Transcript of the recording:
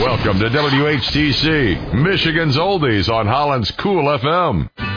Welcome to WHTC, Michigan's Oldies on Holland's Cool FM.